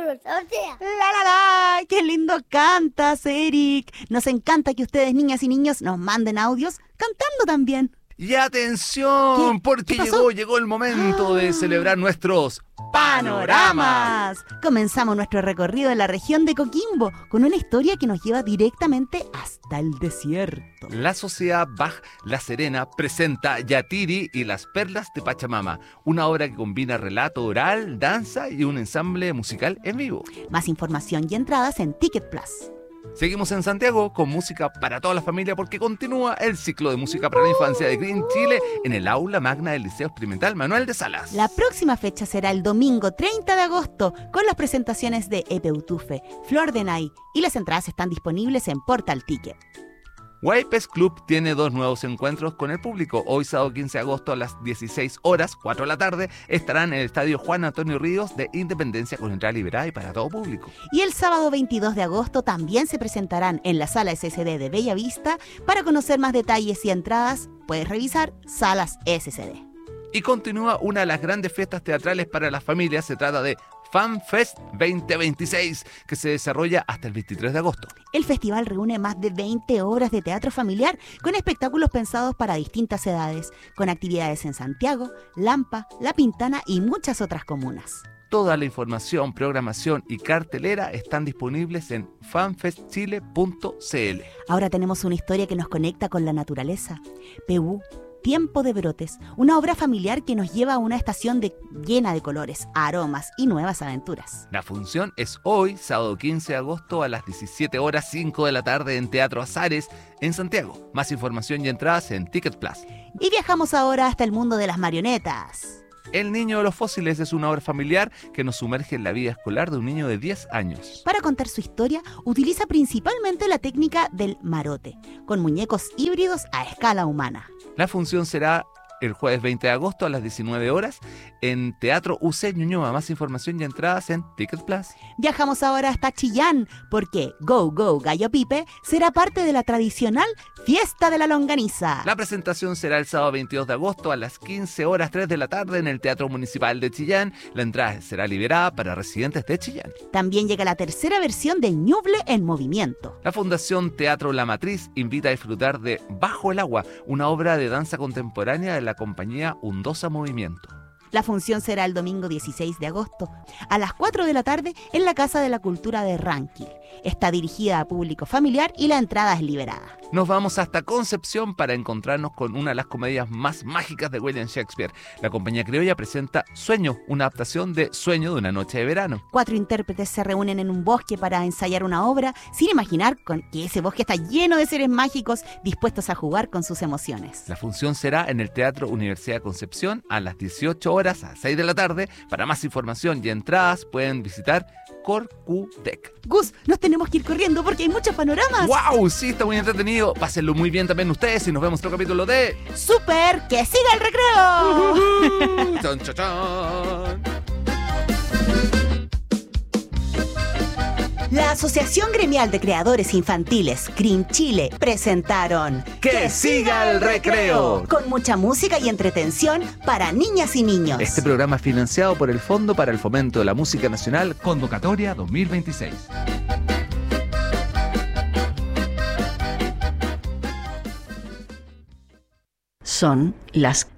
¡La! ¡Qué lindo cantas, Eric! Nos encanta que ustedes, niñas y niños, nos manden audios cantando también. Y atención, porque llegó el momento de celebrar nuestros panoramas. Comenzamos nuestro recorrido en la región de Coquimbo con una historia que nos lleva directamente hasta el desierto. La Sociedad Bach La Serena presenta Yatiri y las perlas de Pachamama, una obra que combina relato oral, danza y un ensamble musical en vivo. Más información y entradas en Ticket Plus. Seguimos en Santiago con música para toda la familia porque continúa el ciclo de música para la infancia de Green Chile en el aula magna del Liceo Experimental Manuel de Salas. La próxima fecha será el domingo 30 de agosto con las presentaciones de Epeutufe, Flor de Nay y las entradas están disponibles en Portal Ticket. Guaypes Club tiene 2 nuevos encuentros con el público. Hoy, sábado 15 de agosto a las 16 horas, 4 de la tarde, estarán en el estadio Juan Antonio Ríos de Independencia con entrada liberada y para todo público. Y el sábado 22 de agosto también se presentarán en la Sala SCD de Bella Vista. Para conocer más detalles y entradas, puedes revisar Salas SCD. Y continúa una de las grandes fiestas teatrales para las familias. Se trata de FanFest 2026, que se desarrolla hasta el 23 de agosto. El festival reúne más de 20 obras de teatro familiar con espectáculos pensados para distintas edades, con actividades en Santiago, Lampa, La Pintana y muchas otras comunas. Toda la información, programación y cartelera están disponibles en fanfestchile.cl. Ahora tenemos una historia que nos conecta con la naturaleza. Pebú, Tiempo de Brotes, una obra familiar que nos lleva a una estación llena de colores, aromas y nuevas aventuras. La función es hoy, sábado 15 de agosto a las 17 horas 5 de la tarde en Teatro Azares, en Santiago. Más información y entradas en Ticket Plus. Y viajamos ahora hasta el mundo de las marionetas. El niño de los fósiles es una obra familiar que nos sumerge en la vida escolar de un niño de 10 años. Para contar su historia, utiliza principalmente la técnica del marote, con muñecos híbridos a escala humana. La función será el jueves 20 de agosto a las 19 horas en Teatro UC Ñuñoa. Más información y entradas en Ticket Plus. Viajamos ahora hasta Chillán, porque Go Go Gallo Pipe será parte de la tradicional Fiesta de la Longaniza. La presentación será el sábado 22 de agosto a las 15 horas 3 de la tarde en el Teatro Municipal de Chillán. La entrada será liberada para residentes de Chillán. También llega la tercera versión de Ñuble en Movimiento. La Fundación Teatro La Matriz invita a disfrutar de Bajo el Agua, una obra de danza contemporánea de la compañía Undosa Movimiento. La función será el domingo 16 de agosto a las 4 de la tarde en la Casa de la Cultura de Ranquil. Está dirigida a público familiar y la entrada es liberada. Nos vamos hasta Concepción para encontrarnos con una de las comedias más mágicas de William Shakespeare. La compañía criolla presenta Sueño, una adaptación de Sueño de una noche de verano. 4 intérpretes se reúnen en un bosque para ensayar una obra, sin imaginar que ese bosque está lleno de seres mágicos dispuestos a jugar con sus emociones. La función será en el Teatro Universidad de Concepción a las 18 horas a 6 de la tarde. Para más información y entradas pueden visitar Corcutec. Gus, nos tenemos que ir corriendo porque hay muchos panoramas. ¡Wow! Sí, está muy entretenido. Pásenlo muy bien también ustedes y nos vemos en otro capítulo de... ¡Súper! ¡Que siga el recreo! ¡Chon, chon, chon! La Asociación Gremial de Creadores Infantiles, Green Chile, presentaron ¡Que siga el recreo! Con mucha música y entretención para niñas y niños. Este programa es financiado por el Fondo para el Fomento de la Música Nacional, Convocatoria 2026. Son las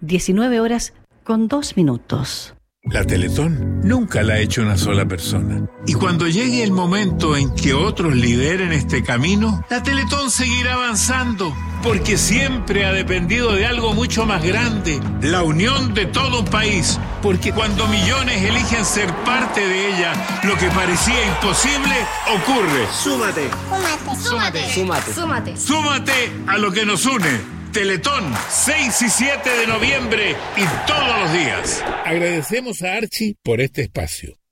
19:02. La Teletón nunca la ha hecho una sola persona. Y cuando llegue el momento en que otros lideren este camino, la Teletón seguirá avanzando, porque siempre ha dependido de algo mucho más grande, la unión de todo un país. Porque cuando millones eligen ser parte de ella, lo que parecía imposible ocurre. Súmate. Súmate a lo que nos une. Teletón, 6 y 7 de noviembre y todos los días. Agradecemos a Archie por este espacio.